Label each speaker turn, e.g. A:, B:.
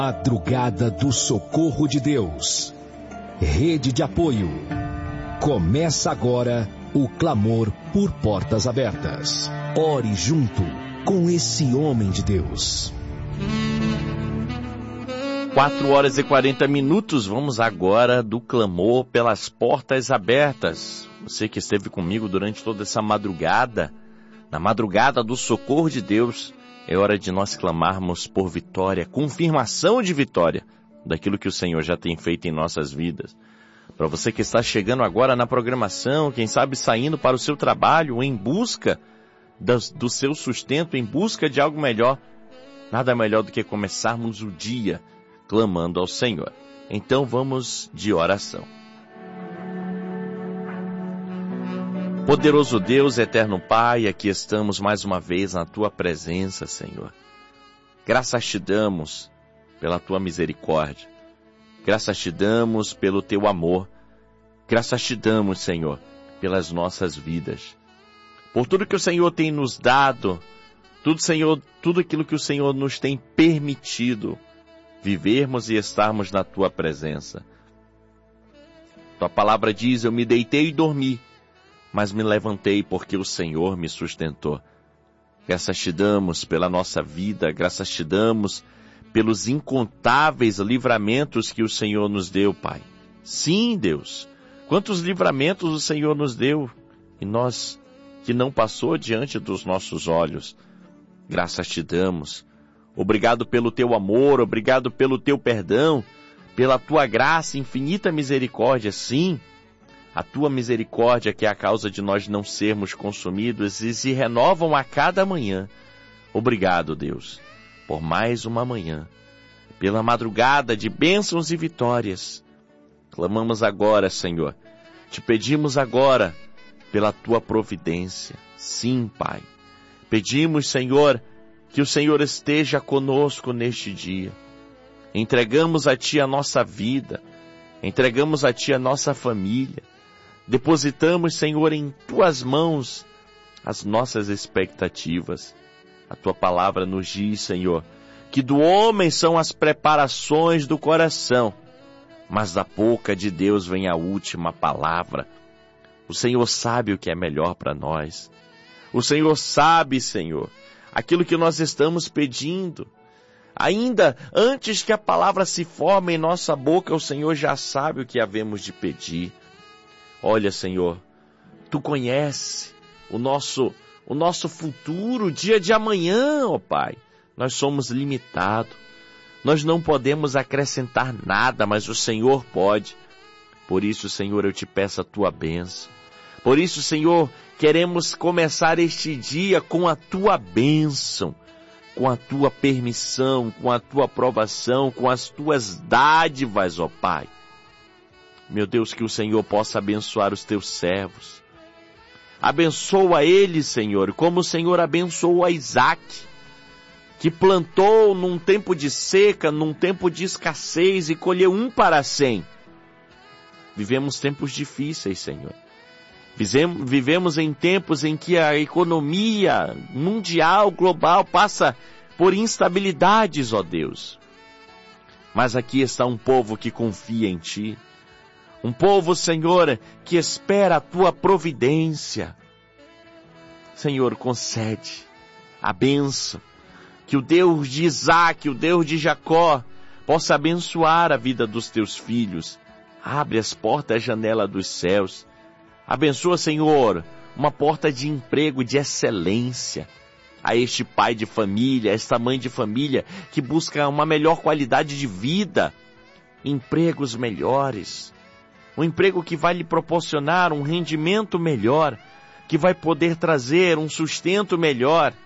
A: Madrugada do Socorro de Deus. Rede de apoio. Começa agora o clamor por portas abertas. Ore junto com esse homem de Deus.
B: 4h40. Vamos agora do clamor pelas portas abertas. Você que esteve comigo durante toda essa madrugada, na madrugada do socorro de Deus, é hora de nós clamarmos por vitória, confirmação de vitória daquilo que o Senhor já tem feito em nossas vidas. Para você que está chegando agora na programação, quem sabe saindo para o seu trabalho em busca do seu sustento, em busca de algo melhor, nada melhor do que começarmos o dia clamando ao Senhor. Então vamos de oração. Poderoso Deus, eterno Pai, aqui estamos mais uma vez na Tua presença, Senhor. Graças te damos pela Tua misericórdia. Graças te damos pelo Teu amor. Graças te damos, Senhor, pelas nossas vidas. Por tudo que o Senhor tem nos dado, tudo aquilo que o Senhor nos tem permitido vivermos e estarmos na Tua presença. Tua palavra diz, eu me deitei e dormi, mas me levantei porque o Senhor me sustentou. Graças te damos pela nossa vida, graças te damos pelos incontáveis livramentos que o Senhor nos deu, Pai. Sim, Deus, quantos livramentos o Senhor nos deu, e nós que não passou diante dos nossos olhos. Graças te damos. Obrigado pelo teu amor, obrigado pelo teu perdão, pela tua graça, infinita misericórdia. Sim, a tua misericórdia que é a causa de nós não sermos consumidos e se renovam a cada manhã. Obrigado, Deus, por mais uma manhã, pela madrugada de bênçãos e vitórias. Clamamos agora, Senhor, te pedimos agora pela tua providência. Sim, Pai, pedimos, Senhor, que o Senhor esteja conosco neste dia. Entregamos a Ti a nossa vida, entregamos a Ti a nossa família. Depositamos, Senhor, em Tuas mãos as nossas expectativas. A Tua palavra nos diz, Senhor, que do homem são as preparações do coração, mas da boca de Deus vem a última palavra. O Senhor sabe o que é melhor para nós. O Senhor sabe, Senhor, aquilo que nós estamos pedindo. Ainda antes que a palavra se forme em nossa boca, o Senhor já sabe o que havemos de pedir. Olha, Senhor, Tu conheces o nosso futuro, o dia de amanhã, ó Pai. Nós somos limitados. Nós não podemos acrescentar nada, mas o Senhor pode. Por isso, Senhor, eu te peço a Tua bênção. Por isso, Senhor, queremos começar este dia com a Tua bênção, com a Tua permissão, com a Tua aprovação, com as Tuas dádivas, ó Pai. Meu Deus, que o Senhor possa abençoar os Teus servos. Abençoa eles, Senhor, como o Senhor abençoou a Isaac, que plantou num tempo de seca, num tempo de escassez e colheu 1 para 100. Vivemos tempos difíceis, Senhor. Vivemos em tempos em que a economia mundial, global, passa por instabilidades, ó Deus. Mas aqui está um povo que confia em Ti. Um povo, Senhor, que espera a Tua providência. Senhor, concede a bênção. Que o Deus de Isaac, o Deus de Jacó, possa abençoar a vida dos Teus filhos. Abre as portas, a janela dos céus. Abençoa, Senhor, uma porta de emprego de excelência a este pai de família, a esta mãe de família que busca uma melhor qualidade de vida, empregos melhores, um emprego que vai lhe proporcionar um rendimento melhor, que vai poder trazer um sustento melhor.